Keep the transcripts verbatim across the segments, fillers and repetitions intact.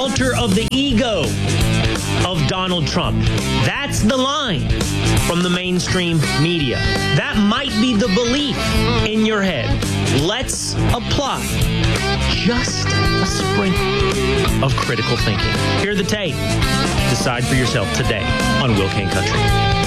shelter of the ego of Donald Trump. That's the line from the mainstream media. That might be the belief in your head. Let's apply just a sprinkle of critical thinking. Hear the tape. Decide for yourself today on Will Kane Country.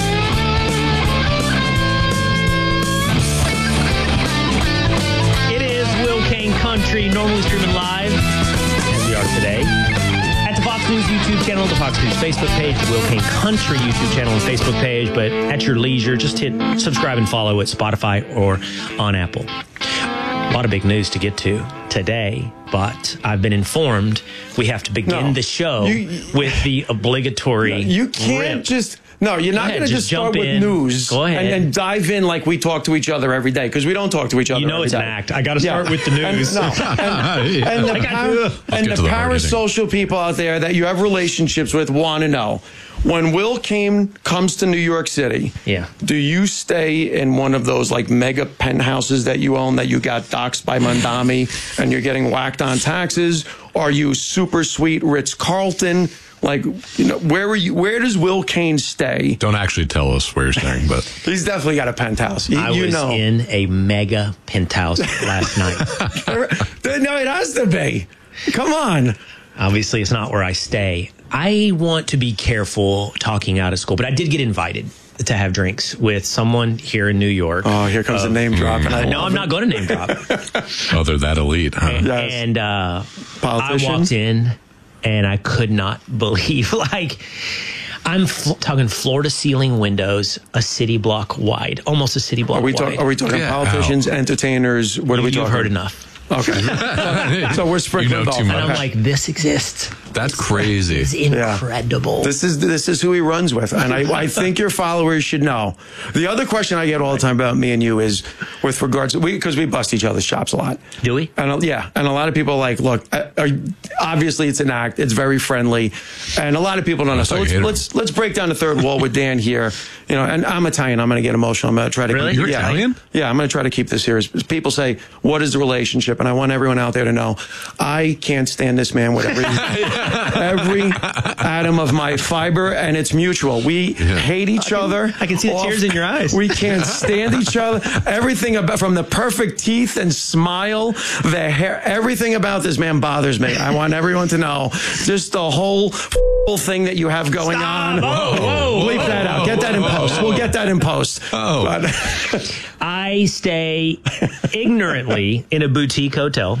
It is Will Kane Country, normally streaming live, as we are today, at the Fox News YouTube channel, the Fox News Facebook page, the Will Kane Country YouTube channel and Facebook page, but at your leisure, just hit subscribe and follow at Spotify or on Apple. A lot of big news to get to today, but I've been informed we have to begin no, the show you, with the obligatory no, You can't rip. just... No, you're not going to just start with in. news Go ahead. and, and dive in like we talk to each other every day, because we don't talk to each other You know every it's day. an act. I got to start Yeah. with the news. And, no, and, and the, par- and the parasocial people out there that you have relationships with want to know. When Will Kane comes to New York City, yeah. do you stay in one of those like mega penthouses that you own that you got doxxed by Mondami and you're getting whacked on taxes? Are you super sweet Ritz-Carlton? Like, you know, where are you? Where does Will Kane stay? Don't actually tell us where you're staying, but he's definitely got a penthouse. You, I you was know. in a mega penthouse last night. No, it has to be. Come on. Obviously, it's not where I stay. I want to be careful talking out of school, but I did get invited to have drinks with someone here in New York. Oh, here comes uh, the name drop. Mm, no, I'm not going to name drop. Oh, they're that elite, huh? And, yes. and uh, I walked in, and I could not believe, like, I'm fl- talking floor-to-ceiling windows, a city block wide, almost a city block are we wide. Talk, are we talking yeah, politicians, ow. entertainers? What are we You've talking? You've heard enough. Okay. So we're sprinkling you know off. too much. And I'm like, this exists. That's crazy. It's incredible. Yeah. This is this is who he runs with, and I, I think your followers should know. The other question I get all the time about me and you is with regards to, we because we bust each other's chops a lot. Do we? And yeah, and a lot of people are like, look, uh, obviously it's an act. It's very friendly, and a lot of people don't know. So let's let's, let's break down the third wall with Dan here. You know, and I'm Italian. I'm going to get emotional. I'm going to try to. Really? Keep, You're yeah, Italian? Yeah, I'm going to try to keep this here. People say, what is the relationship? And I want everyone out there to know, I can't stand this man with every every atom of my fiber, and it's mutual. We yeah. hate each I can, other. I can see the off. tears in your eyes. We can't stand each other. Everything about, from the perfect teeth and smile, the hair, everything about this man bothers me. I want everyone to know just the whole thing that you have going Stop. on. Whoa, whoa, Bleep whoa, that out. Get that in post. We'll get that in post. Oh. But, I stay ignorantly in a boutique hotel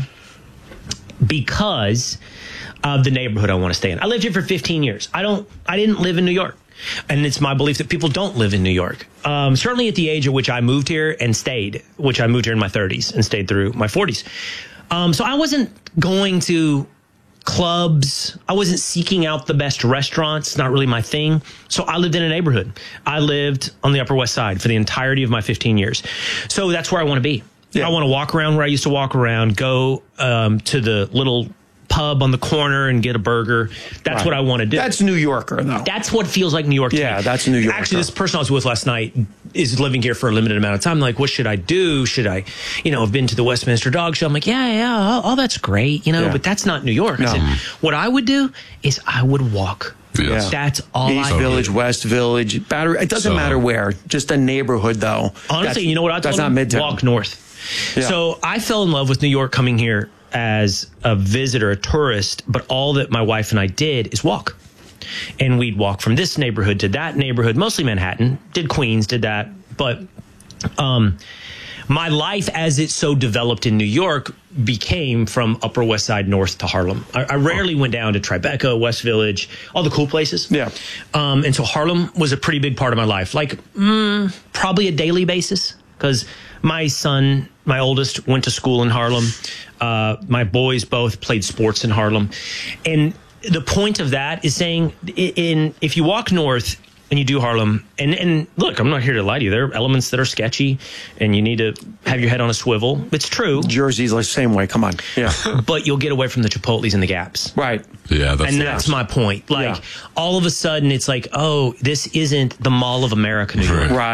because of the neighborhood I want to stay in. I lived here for fifteen years. I don't. I didn't live in New York. And it's my belief that people don't live in New York. Um, certainly at the age at which I moved here and stayed, which I moved here in my thirties and stayed through my forties. Um, so I wasn't going to clubs. I wasn't seeking out the best restaurants. Not really my thing. So I lived in a neighborhood. I lived on the Upper West Side for the entirety of my fifteen years. So that's where I want to be. Yeah. I want to walk around where I used to walk around, go um, to the little pub on the corner and get a burger. That's right. What I want to do. That's New Yorker, though. That's what feels like New York to yeah, me. that's New York. Actually, this person I was with last night is living here for a limited amount of time. Like, what should I do? Should I, you know, have been to the Westminster Dog Show? I'm like, yeah, yeah, all, all that's great, you know, yeah. but that's not New York. No. I said, what I would do is I would walk. Yes. That's all East I Village, do. West Village, Battery. It doesn't so, matter where. Just a neighborhood, though. Honestly, that's, you know what I told That's them? not Midtown. Walk north. Yeah. So I fell in love with New York coming here as a visitor, a tourist, but all that my wife and I did is walk. And we'd walk from this neighborhood to that neighborhood, mostly Manhattan, did Queens, did that. But um, my life as it so developed in New York became from Upper West Side north to Harlem. I, I rarely went down to Tribeca, West Village, all the cool places. Yeah. Um, and so Harlem was a pretty big part of my life, like mm, probably a daily basis, because my son, my oldest, went to school in Harlem. Uh, my boys both played sports in Harlem. And the point of that is saying, in if you walk north and you do Harlem, and, and look, I'm not here to lie to you. There are elements that are sketchy, and you need to have your head on a swivel. It's true. Jersey's like the same way. Come on. Yeah. But you'll get away from the Chipotles and the Gaps. Right. Yeah. That's and that's my point. Like, yeah. all of a sudden, it's like, oh, this isn't the Mall of America, New York. Right.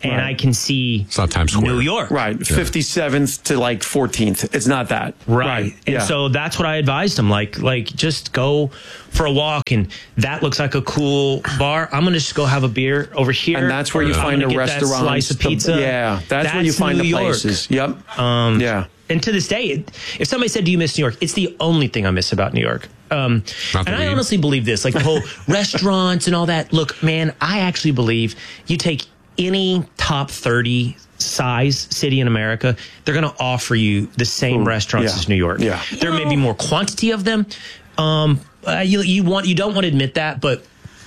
and Right. I can see It's not Times Square. New York. Right, fifty-seventh to like fourteenth. It's not that. Right. And yeah. so that's what I advised him. Like, like just go for a walk, and that looks like a cool bar. I'm going to just go have a beer over here. and that's where you I'm find gonna the get that restaurants. slice of the- pizza. yeah, that's, where you find New the York. places. Yep. Um, yeah. And to this day, it- if somebody said, "Do you miss New York?" It's the only thing I miss about New York. Um, Not the and I weed. honestly believe this, like the whole restaurants and all that. Look, man, I actually believe you take any top thirty size city in America, they're going to offer you the same Food. restaurants Yeah. as New York. Yeah. There may be more quantity of them. Um, uh, you, you want you don't want to admit that, but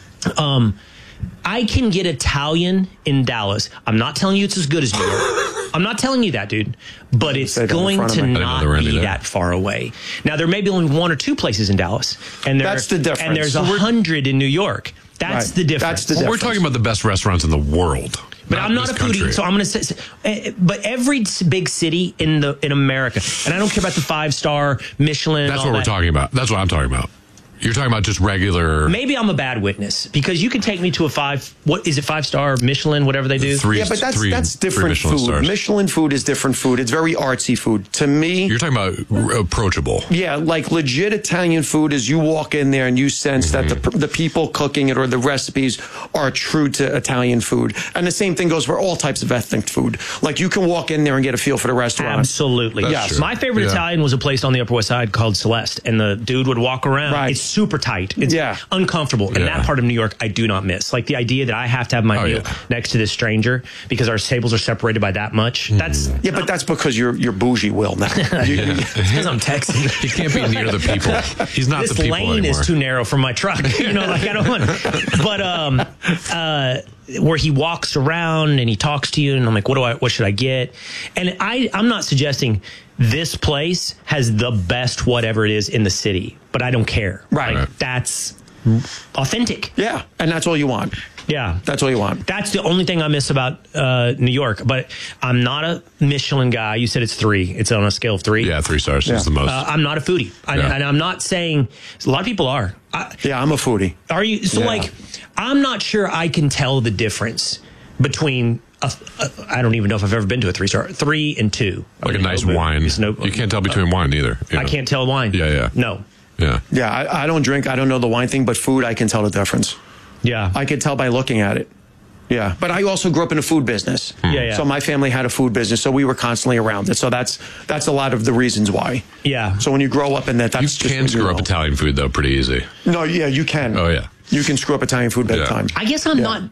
um, I can get Italian in Dallas. I'm not telling you it's as good as New York. I'm not telling you that, dude. But it's Say that in going front of to me. I didn't know not there were any be there. that far away. Now there may be only one or two places in Dallas, and there, That's the difference. And there's So a we're- hundred in New York. That's Right. the difference. That's the Well, we're talking about the best restaurants in the world. But I'm not a this foodie, country. so I'm going to say. eh, But every s- big city in the in America, and I don't care about the five star Michelin. and That's all what we're that. talking about. That's what I'm talking about. You're talking about just regular Maybe I'm a bad witness because you can take me to a five. What is it? Five star Michelin, whatever they do. three. Yeah, but that's three, that's three different Michelin food. stars. Michelin food is different food. It's very artsy food. To me, You're talking about r- approachable. yeah, like legit Italian food is you walk in there and you sense Mm-hmm. that the the people cooking it or the recipes are true to Italian food. And the same thing goes for all types of ethnic food. Like you can walk in there and get a feel for the restaurant. Absolutely. That's Yes. true. My favorite Yeah. Italian was a place on the Upper West Side called Celeste, and the dude would walk around. Right. It's super tight. It's Yeah. uncomfortable. And Yeah. that part of New York, I do not miss. Like the idea that I have to have my Oh, meal yeah. next to this stranger because our tables are separated by that much. That's Yeah, but that's because you're you're bougie, Will. Now You- because I'm Texan. He can't be near the people. He's not This the people lane anymore. is too narrow for my truck. You know, like I don't want. But um, uh, where he walks around and he talks to you, and I'm like, what do I? What should I get? And I, I'm not suggesting this place has the best whatever it is in the city, but I don't care. Right. Like, Right. that's authentic. yeah, and that's all you want. Yeah. That's all you want. That's the only thing I miss about uh, New York. But I'm not a Michelin guy. You said it's three. It's on a scale of three. yeah, three stars Yeah. is the most. Uh, I'm not a foodie. I, Yeah. And I'm not saying a lot of people are. I, Yeah, I'm a foodie. Are you? So, Yeah. like, I'm not sure I can tell the difference between, a, a, I don't even know if I've ever been to a three star, three and two. like a I mean, nice no, wine. it's no- you can't tell between wine either. you I know. can't tell wine. Yeah, yeah. No. Yeah. Yeah, I, I don't drink. I don't know the wine thing, but food, I can tell the difference. Yeah. I can tell by looking at it. Yeah, but I also grew up in a food business. Yeah, yeah. So my family had a food business, so we were constantly around it. So that's that's a lot of the reasons why. yeah. So when you grow up in that, You that's just can what you screw up know. Italian food though pretty easy. No, yeah, you can. Oh yeah. You can screw up Italian food big Yeah. time. I guess I'm Yeah. not,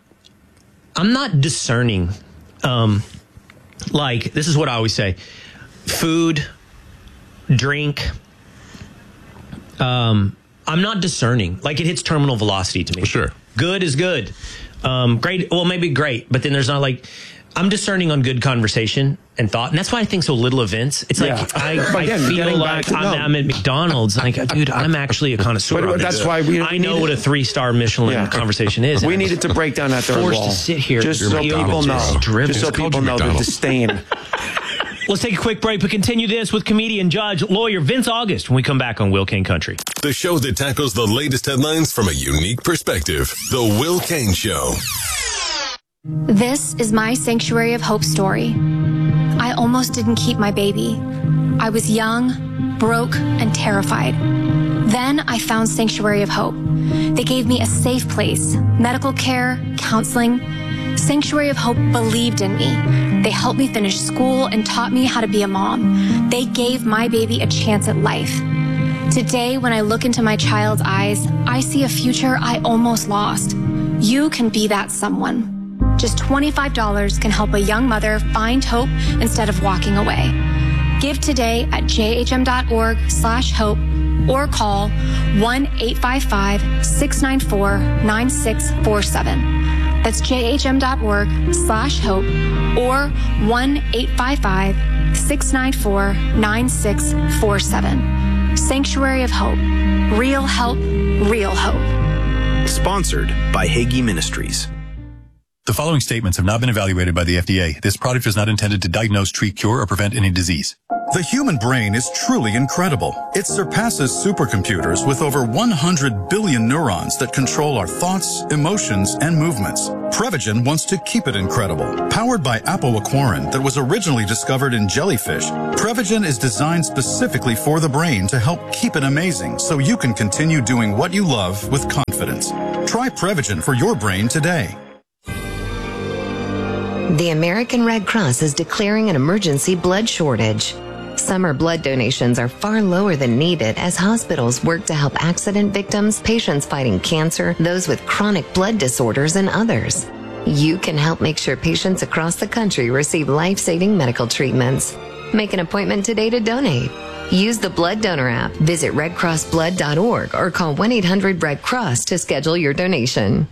I'm not discerning. Um, like, this is what I always say food, drink. Um, I'm not discerning. Like, it hits terminal velocity to me. Sure. Good is good. Um, great. Well, maybe great, but then there's not like, I'm discerning on good conversation and thought. And that's why I think so little events. It's like, Yeah. I, But I again, feel getting like back to- I'm, no. I'm at McDonald's. Like, dude, I'm actually a connoisseur. But on that's this. why we- I we know need what it. a three star Michelin Yeah. conversation is. We And needed to break down that third forced wall. to sit here just and so feel people just know. driven. Just so It's called people you know the McDonald's. disdain. Let's take a quick break, but continue this with comedian, judge, lawyer Vince August when we come back on Will King Country. The show that tackles the latest headlines from a unique perspective. The Will Kane Show. This is my Sanctuary of Hope story. I almost didn't keep my baby. I was young, broke, and terrified. Then I found Sanctuary of Hope. They gave me a safe place, medical care, counseling. Sanctuary of Hope believed in me. They helped me finish school and taught me how to be a mom. They gave my baby a chance at life. Today, when I look into my child's eyes, I see a future I almost lost. You can be that someone. Just twenty-five dollars can help a young mother find hope instead of walking away. Give today at jhm.org slash hope or call one eight five five, six nine four, nine six four seven. That's jhm.org slash hope or one eight five five, six nine four, nine six four seven. Sanctuary of Hope. Real help, real hope. Sponsored by Hagee Ministries. The following statements have not been evaluated by the F D A. This product is not intended to diagnose, treat, cure, or prevent any disease. The human brain is truly incredible. It surpasses supercomputers with over one hundred billion neurons that control our thoughts, emotions, and movements. Prevagen wants to keep it incredible. Powered by apoaquarin that was originally discovered in jellyfish, Prevagen is designed specifically for the brain to help keep it amazing so you can continue doing what you love with confidence. Try Prevagen for your brain today. The American Red Cross is declaring an emergency blood shortage. Summer blood donations are far lower than needed as hospitals work to help accident victims, patients fighting cancer, those with chronic blood disorders, and others. You can help make sure patients across the country receive life-saving medical treatments. Make an appointment today to donate. Use the Blood Donor app, visit red cross blood dot org, or call one eight hundred red cross to schedule your donation.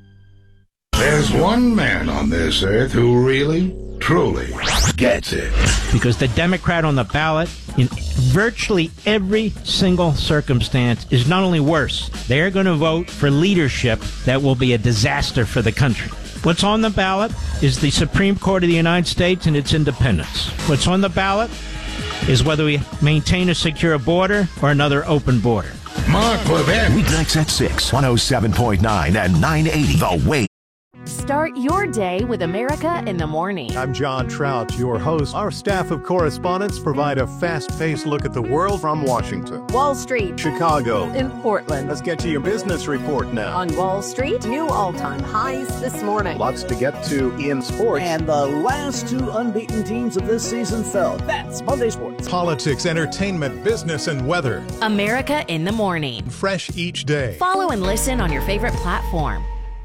There's one man on this earth who really, truly gets it. Because the Democrat on the ballot, in virtually every single circumstance, is not only worse, they're going to vote for leadership that will be a disaster for the country. What's on the ballot is the Supreme Court of the United States and its independence. What's on the ballot is whether we maintain a secure border or another open border. Mark Levin. Weeknights at six, one oh seven point nine and nine eighty. The Wave. Start your day with America in the Morning. I'm John Trout, your host. Our staff of correspondents provide a fast-paced look at the world from Washington, Wall Street, Chicago, and Portland. Let's get to your business report now. On Wall Street, new all-time highs this morning. Lots to get to in sports. And the last two unbeaten teams of this season fell. That's Monday Sports. Politics, entertainment, business, and weather. America in the Morning. Fresh each day. Follow and listen on your favorite platform.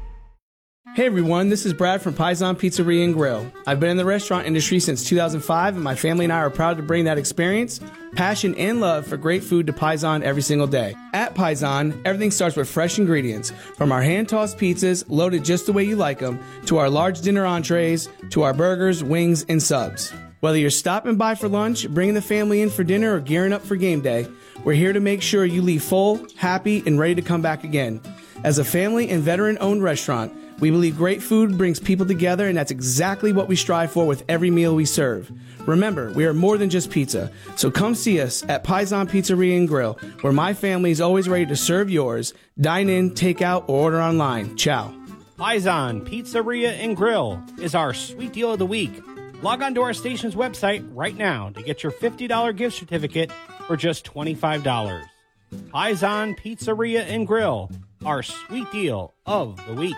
Hey everyone, this is Brad from Paisan Pizzeria and Grill. I've been in the restaurant industry since two thousand five, and my family and I are proud to bring that experience, passion, and love for great food to Paisan every single day. At Paisan, everything starts with fresh ingredients, from our hand-tossed pizzas, loaded just the way you like them, to our large dinner entrees, to our burgers, wings, and subs. Whether you're stopping by for lunch, bringing the family in for dinner, or gearing up for game day, we're here to make sure you leave full, happy, and ready to come back again. As a family and veteran-owned restaurant, we believe great food brings people together, and that's exactly what we strive for with every meal we serve. Remember, we are more than just pizza, so come see us at Paisan Pizzeria and Grill, where my family is always ready to serve yours. Dine in, take out, or order online. Ciao. Paisan Pizzeria and Grill is our sweet deal of the week. Log on to our station's website right now to get your fifty dollars gift certificate for just twenty-five dollars. Paisan Pizzeria and Grill, our sweet deal of the week.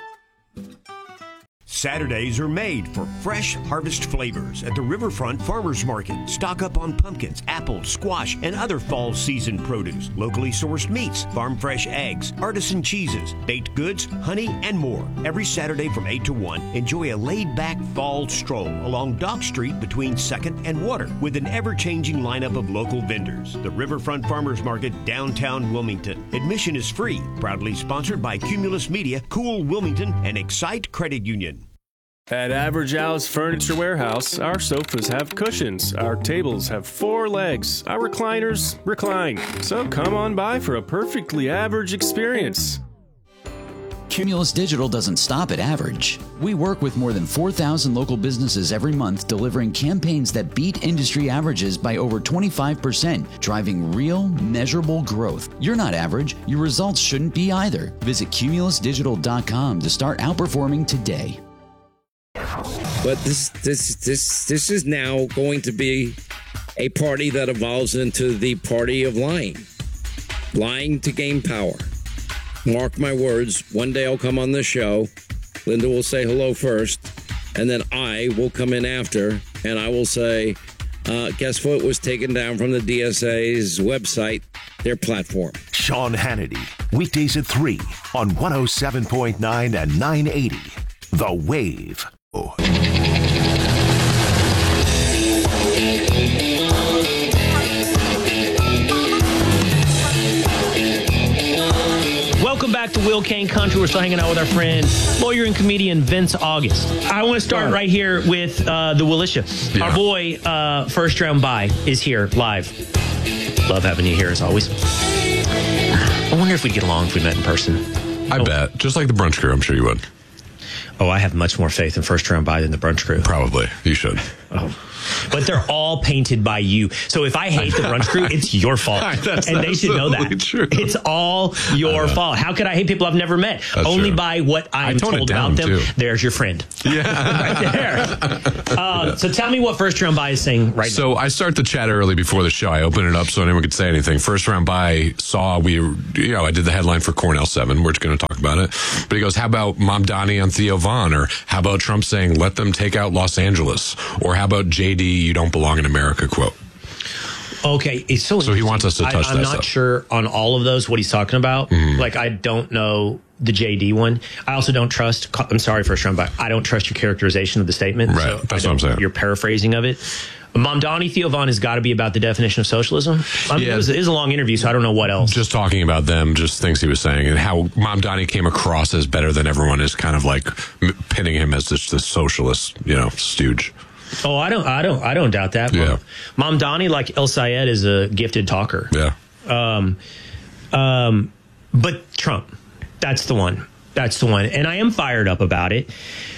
Saturdays are made for fresh harvest flavors at the Riverfront Farmers Market. Stock up on pumpkins, apples, squash, and other fall season produce. Locally sourced meats, farm fresh eggs, artisan cheeses, baked goods, honey, and more. Every Saturday from eight to one, enjoy a laid-back fall stroll along Dock Street between second and Water with an ever-changing lineup of local vendors. The Riverfront Farmers Market, downtown Wilmington. Admission is free. Proudly sponsored by Cumulus Media, Cool Wilmington, and Excite Credit Union. At Average Al's Furniture Warehouse, our sofas have cushions, our tables have four legs, our recliners recline. So come on by for a perfectly average experience. Cumulus Digital doesn't stop at average. We work with more than four thousand local businesses every month, delivering campaigns that beat industry averages by over twenty-five percent, driving real, measurable growth. You're not average. Your results shouldn't be either. Visit cumulus digital dot com to start outperforming today. But this this this this is now going to be a party that evolves into the party of lying. Lying to gain power. Mark my words, one day I'll come on this show, Linda will say hello first, and then I will come in after, and I will say, uh, guess what was taken down from the D S A's website, their platform. Sean Hannity, weekdays at three on one oh seven point nine and nine eighty. The Wave. Welcome back to Will Kane Country. We're still hanging out with our friend, lawyer and comedian Vince August. I want to start right here with uh, the Willisha. Yeah. Our boy, uh, First Round Bye, is here live. Love having you here as always. I wonder if we'd get along if we met in person. I oh. bet. Just like the brunch crew, I'm sure you would. Oh, I have much more faith in First Round Bye than the brunch crew. Probably. You should. Oh. but they're all painted by you. So if I hate the brunch crew, it's your fault. That's and they should know that. True. It's all your fault. How could I hate people I've never met? That's Only true. by what I am I tone it told down, about them. too. There's your friend. Yeah. Right there. Uh, so tell me what first round buy is saying right So now. I start the chat early before the show. I open it up so anyone could say anything. First round buy saw we, you know, I did the headline for Cornell seven. We're just going to talk about it. But he goes, how about Mom Donnie on Theo Vaughn? Or how about Trump saying, let them take out Los Angeles? Or how about J D, you don't belong in America quote? Okay, it's so. So he wants us to touch I, I'm that not stuff. sure on all of those what he's talking about. Mhm. Like I don't know the J D one. I also don't trust. I'm sorry, first round buy. I don't trust your characterization of the statement. Right, so that's I what I'm don't- saying. Your paraphrasing of it. Mamdani Theo Vaughn has got to be about the definition of socialism. I mean, Yeah. it, was, it was a long interview, so I don't know what else. Just talking about them, just things he was saying, and how Mom Donnie came across as better than everyone is kind of like m- pinning him as this, this socialist, you know, stooge. Oh, I don't, I don't, I don't doubt that. Yeah. Mom Donnie, like El Sayed, is a gifted talker. Yeah. Um, um, but Trump, that's the one. That's the one, and I am fired up about it.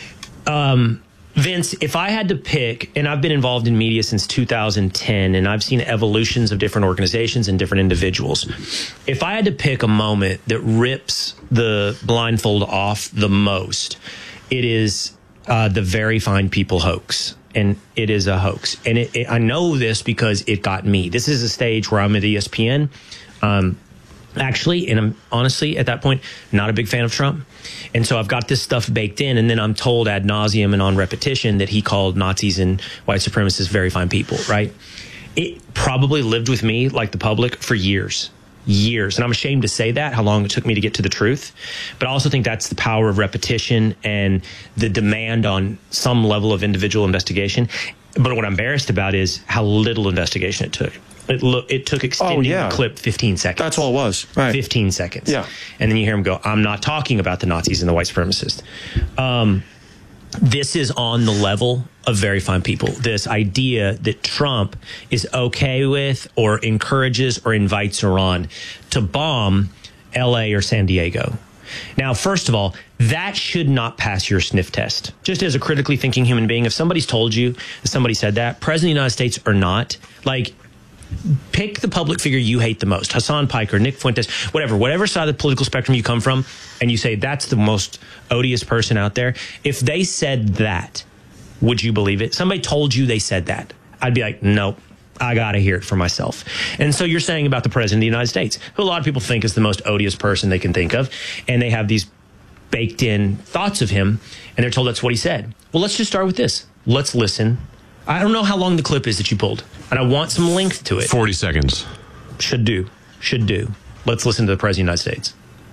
Um, Vince, if I had to pick, and I've been involved in media since two thousand ten, and I've seen evolutions of different organizations and different individuals. If I had to pick a moment that rips the blindfold off the most, it is uh, the Very Fine People hoax. And it is a hoax. And it, it, I know this because it got me. This is a stage where I'm at E S P N. Um, actually, and I'm honestly at that point not a big fan of Trump. And so I've got this stuff baked in, and then I'm told ad nauseum and on repetition that he called Nazis and white supremacists very fine people, right? It probably lived with me, like the public, for years. Years. And I'm ashamed to say that, how long it took me to get to the truth. But I also think that's the power of repetition and the demand on some level of individual investigation. But what I'm embarrassed about is how little investigation it took. It, lo- it took extending Oh, yeah. the clip fifteen seconds. That's all it was. Right. fifteen seconds. Yeah. And then you hear him go, I'm not talking about the Nazis and the white supremacists. Um, this is on the level of Very Fine People. This idea that Trump is okay with or encourages or invites Iran to bomb L A or San Diego. Now, first of all, that should not pass your sniff test. Just as a critically thinking human being, if somebody's told you that somebody said that, President of the United States or not, like, pick the public figure you hate the most. Hassan Piker, Nick Fuentes, whatever, whatever side of the political spectrum you come from, and you say that's the most odious person out there. If they said that, would you believe it? Somebody told you they said that. I'd be like, nope. I got to hear it for myself. And so you're saying about the president of the United States, who a lot of people think is the most odious person they can think of, and they have these baked in thoughts of him, and they're told that's what he said. Well, let's just start with this. Let's listen. I don't know how long the clip is that you pulled, and I want some length to it. forty seconds. Should do. Should do. Let's listen to the president of the United States.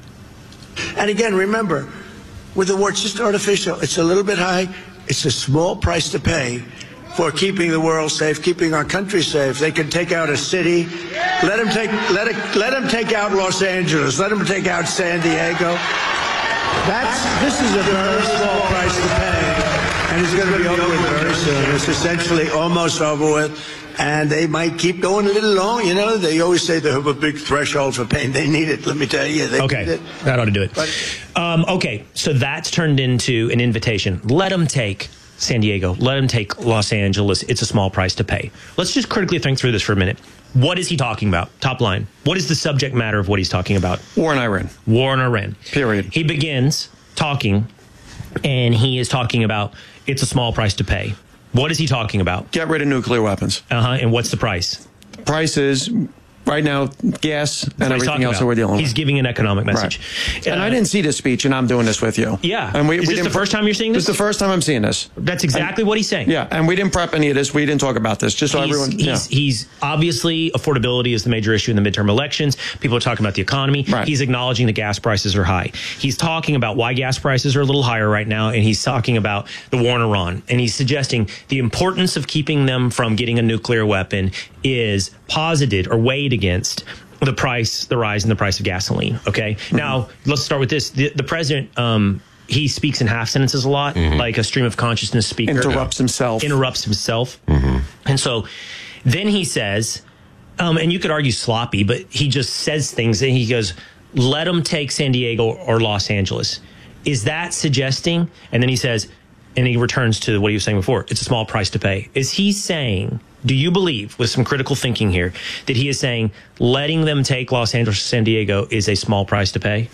And again, remember, with the war, it's just artificial. It's a little bit high. It's a small price to pay for keeping the world safe, keeping our country safe. They can take out a city. Let them take, let it, let them take out Los Angeles. Let them take out San Diego. That's, this is a very small price to pay, and it's going to be over with very soon. It's essentially almost over with, and they might keep going a little long. You know, they always say they have a big threshold for pain. They need it. Let me tell you, they Okay, need it. that ought to do it. Um, okay, so that's turned into an invitation. Let them take San Diego. Let them take Los Angeles. It's a small price to pay. Let's just critically think through this for a minute. What is he talking about? Top line. What is the subject matter of what he's talking about? War in Iran. War in Iran. Period. He begins talking, and he is talking about it's a small price to pay. What is he talking about? Get rid of nuclear weapons. Uh-huh. And what's the price? The price is, right now, gas and That's what he's everything talking else about. that we're dealing with. He's giving an economic message. Right. And I didn't see this speech, and I'm doing this with you. Yeah. And we, Is we this didn't the first time you're seeing this? This is the first time I'm seeing this. That's exactly and, what he's saying. Yeah, and we didn't prep any of this. We didn't talk about this, just so he's, everyone... He's, yeah. he's obviously, affordability is the major issue in the midterm elections. People are talking about the economy. Right. He's acknowledging that gas prices are high. He's talking about why gas prices are a little higher right now, and he's talking about the war in Iran. And he's suggesting the importance of keeping them from getting a nuclear weapon is posited or weighed against the price, the rise in the price of gasoline. Okay. Mm-hmm. Now, let's start with this. The, the president, um, he speaks in half sentences a lot, mm-hmm. like a stream of consciousness speaker. Interrupts himself. Interrupts himself. Mm-hmm. And so then he says, um, and you could argue sloppy, but he just says things and he goes, let them take San Diego or Los Angeles. Is that suggesting? And then he says, and he returns to what he was saying before, it's a small price to pay. Is he saying, do you believe, with some critical thinking here, that he is saying letting them take Los Angeles to San Diego is a small price to pay?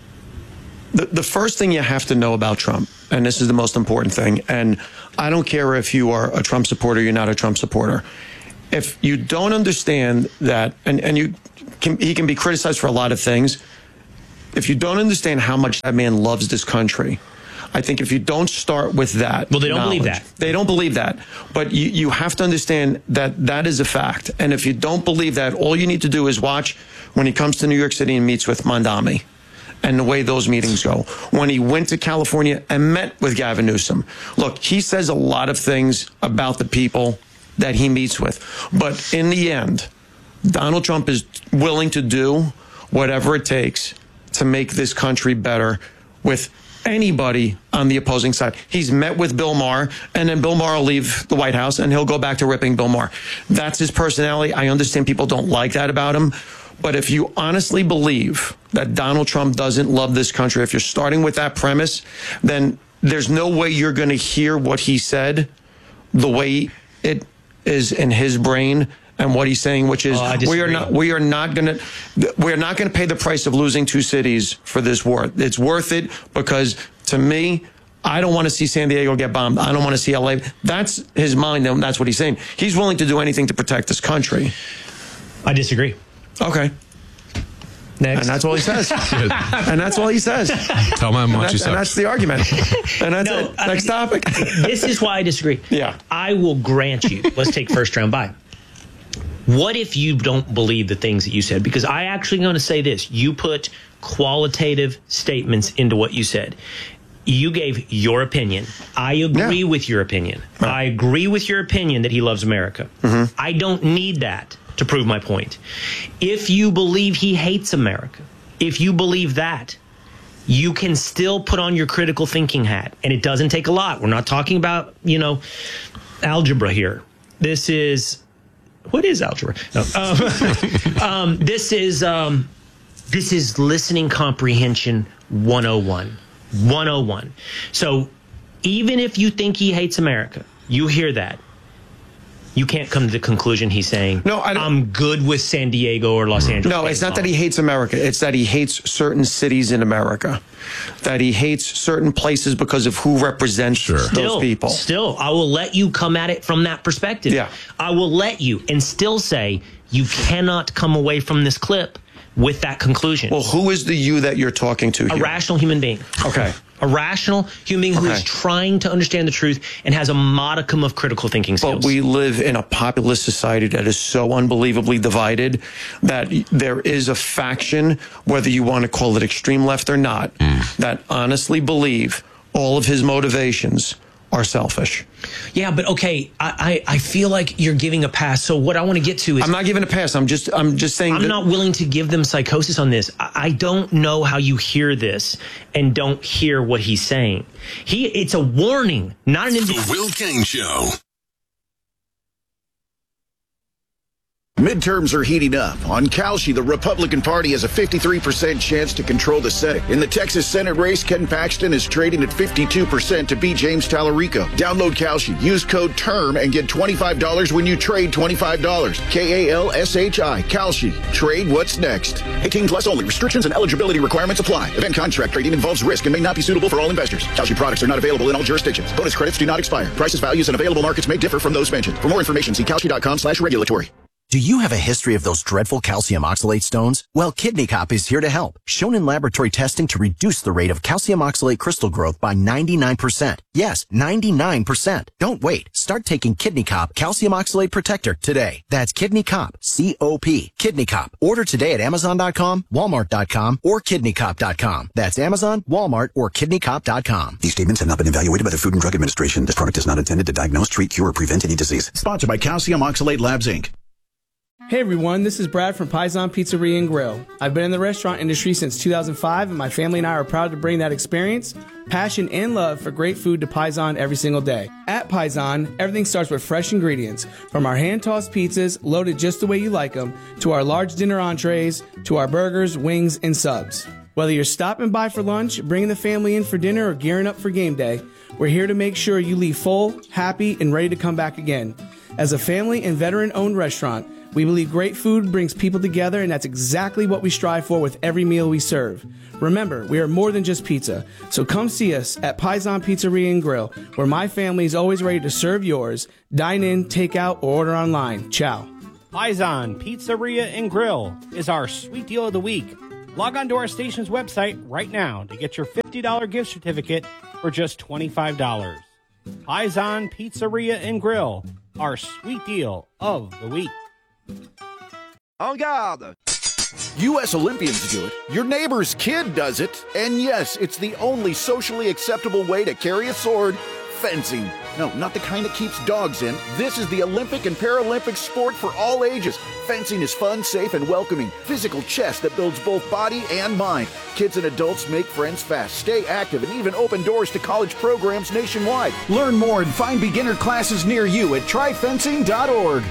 The, the first thing you have to know about Trump, and this is the most important thing, and I don't care if you are a Trump supporter or you're not a Trump supporter. If you don't understand that, and, and you can, he can be criticized for a lot of things, if you don't understand how much that man loves this country, I think if you don't start with that. Well, they don't knowledge, believe that. They don't believe that. But you, you have to understand that that is a fact. And if you don't believe that, all you need to do is watch when he comes to New York City and meets with Mondami and the way those meetings go. When he went to California and met with Gavin Newsom. Look, he says a lot of things about the people that he meets with. But in the end, Donald Trump is willing to do whatever it takes to make this country better with anybody on the opposing side. He's met with Bill Maher, and then Bill Maher will leave the White House, and he'll go back to ripping Bill Maher. That's his personality. I understand people don't like that about him. But if you honestly believe that Donald Trump doesn't love this country, if you're starting with that premise, then there's no way you're going to hear what he said the way it is in his brain and what he's saying, which is oh, we are not we are not going to we are not going to pay the price of losing two cities for this war. It's worth it because to me, I don't want to see San Diego get bombed. I don't want to see L A. That's his mind, and that's what he's saying. He's willing to do anything to protect this country. I disagree. Okay. Next. And that's all he says. And that's all he says. Tell him how much he And that's the argument. And that's No, it. I Next mean, topic. This is why I disagree. Yeah. I will grant you. Let's take first round bye. What if you don't believe the things that you said? Because I actually going to say this. You put qualitative statements into what you said. You gave your opinion. I agree yeah. with your opinion. Right. I agree with your opinion that he loves America. Mm-hmm. I don't need that to prove my point. If you believe he hates America, if you believe that, you can still put on your critical thinking hat. And it doesn't take a lot. We're not talking about, you know, algebra here. This is, what is algebra? No. Um, um, this is, um, this is listening comprehension one oh one. one oh one. So even if you think he hates America, you hear that. You can't come to the conclusion he's saying, no, I don't, I'm good with San Diego or Los Angeles. No, it's not that he hates America. It's that he hates certain cities in America. That he hates certain places because of who represents sure. those still, people. Still, I will let you come at it from that perspective. Yeah. I will let you and still say you cannot come away from this clip with that conclusion. Well, who is the you that you're talking to here? A rational human being. Okay. A rational human being who okay. is trying to understand the truth and has a modicum of critical thinking skills. But we live in a populist society that is so unbelievably divided that there is a faction, whether you want to call it extreme left or not, mm. that honestly believe all of his motivations are selfish. Yeah, but okay, I, I, I feel like you're giving a pass. So what I want to get to is I'm not giving a pass. I'm just I'm just saying I'm that, not willing to give them psychosis on this. I, I don't know how you hear this and don't hear what he's saying. He it's a warning, not an The Will Cain Show. Midterms are heating up. On Kalshi, the Republican Party has a fifty-three percent chance to control the Senate. In the Texas Senate race, Ken Paxton is trading at fifty-two percent to beat James Tallarico. Download Kalshi, use code TERM, and get twenty-five dollars when you trade twenty-five dollars. K A L S H I, Kalshi. Trade what's next. eighteen plus only. Restrictions and eligibility requirements apply. Event contract trading involves risk and may not be suitable for all investors. Kalshi products are not available in all jurisdictions. Bonus credits do not expire. Prices, values, and available markets may differ from those mentioned. For more information, see kalshi.com slash regulatory. Do you have a history of those dreadful calcium oxalate stones? Well, Kidney Cop is here to help. Shown in laboratory testing to reduce the rate of calcium oxalate crystal growth by ninety-nine percent. Yes, ninety-nine percent. Don't wait. Start taking Kidney Cop Calcium Oxalate Protector today. That's Kidney Cop, C O P. Kidney Cop. Order today at amazon dot com, walmart dot com, or kidney cop dot com. That's Amazon, Walmart, or kidney cop dot com. These statements have not been evaluated by the Food and Drug Administration. This product is not intended to diagnose, treat, cure, or prevent any disease. Sponsored by Calcium Oxalate Labs, Incorporated. Hey everyone, this is Brad from Paisan Pizzeria and Grill. I've been in the restaurant industry since two thousand five, and my family and I are proud to bring that experience, passion, and love for great food to Paisan every single day. At Paisan, everything starts with fresh ingredients, from our hand-tossed pizzas, loaded just the way you like them, to our large dinner entrees, to our burgers, wings, and subs. Whether you're stopping by for lunch, bringing the family in for dinner, or gearing up for game day, we're here to make sure you leave full, happy, and ready to come back again. As a family and veteran-owned restaurant, we believe great food brings people together, and that's exactly what we strive for with every meal we serve. Remember, we are more than just pizza, so come see us at Paisan Pizzeria and Grill, where my family is always ready to serve yours. Dine in, take out, or order online. Ciao. Paisan Pizzeria and Grill is our sweet deal of the week. Log on to our station's website right now to get your fifty dollars gift certificate for just twenty-five dollars. Paisan Pizzeria and Grill, our sweet deal of the week. En garde! U S Olympians do it, your neighbor's kid does it, and yes, it's the only socially acceptable way to carry a sword: fencing. No, not the kind that keeps dogs in. This is the Olympic and Paralympic sport for all ages. Fencing is fun, safe, and welcoming. Physical chess that builds both body and mind. Kids and adults make friends fast, stay active, and even open doors to college programs nationwide. Learn more and find beginner classes near you at try fencing dot org.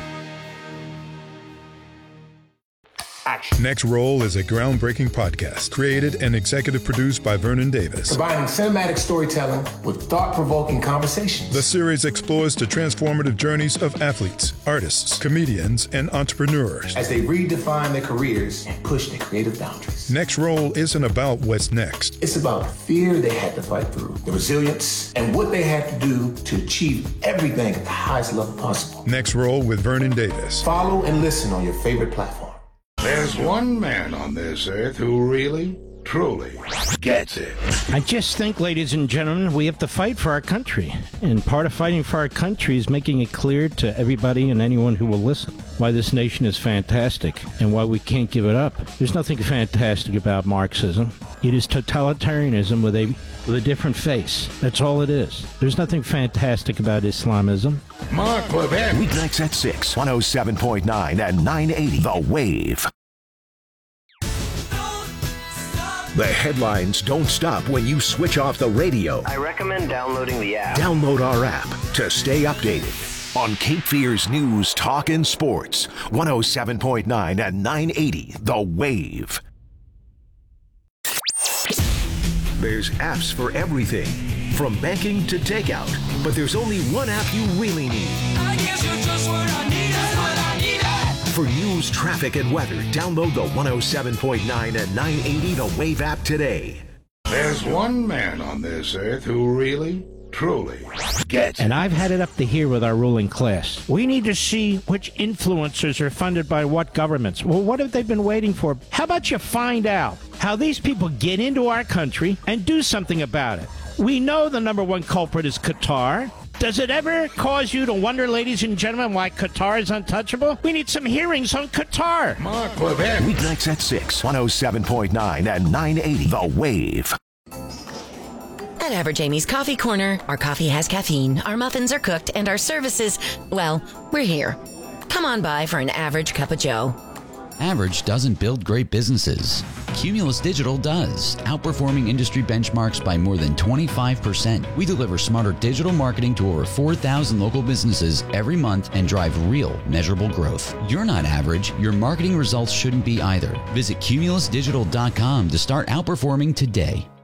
Next Roll is a groundbreaking podcast created and executive produced by Vernon Davis. Combining cinematic storytelling with thought-provoking conversations. The series explores the transformative journeys of athletes, artists, comedians, and entrepreneurs as they redefine their careers and push their creative boundaries. Next Roll isn't about what's next. It's about the fear they had to fight through, the resilience, and what they had to do to achieve everything at the highest level possible. Next Roll with Vernon Davis. Follow and listen on your favorite platform. There's one man on this earth who really, truly gets it. I just think, ladies and gentlemen, we have to fight for our country. And part of fighting for our country is making it clear to everybody and anyone who will listen why this nation is fantastic and why we can't give it up. There's nothing fantastic about Marxism. It is totalitarianism with a with a different face. That's all it is. There's nothing fantastic about Islamism. Mark Levin. Weeknights at six, one oh seven point nine and nine eighty. The Wave. The headlines don't stop when you switch off the radio. I recommend downloading the app. Download our app to stay updated on Cape Fear's news, talk, and sports. one oh seven point nine and nine eighty. The Wave. There's apps for everything, from banking to takeout. But there's only one app you really need. I guess you're just what I need, that's what I need. For news, traffic, and weather, download the one oh seven point nine and nine eighty The Wave app today. There's one man on this earth who really, truly gets it. And I've had it up to here with our ruling class. We need to see which influencers are funded by what governments. Well, what have they been waiting for? How about you find out how these people get into our country and do something about it? We know the number one culprit is Qatar. Does it ever cause you to wonder, ladies and gentlemen, why Qatar is untouchable? We need some hearings on Qatar. Mark Levin. Weeknights at six, one oh seven point nine and nine eighty. The Wave. At Average Amy's Coffee Corner, our coffee has caffeine, our muffins are cooked, and our services, well, we're here. Come on by for an average cup of joe. Average doesn't build great businesses. Cumulus Digital does, outperforming industry benchmarks by more than twenty-five percent. We deliver smarter digital marketing to over four thousand local businesses every month and drive real, measurable growth. You're not average. Your marketing results shouldn't be either. Visit cumulus digital dot com to start outperforming today.